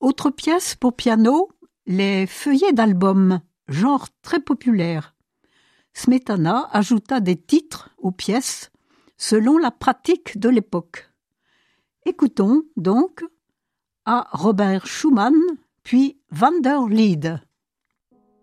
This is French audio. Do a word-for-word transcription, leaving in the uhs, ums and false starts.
Autre pièce pour piano, les feuillets d'albums, genre très populaire. Smetana ajouta des titres aux pièces selon la pratique de l'époque. Écoutons donc à Robert Schumann, puis Van der Lied.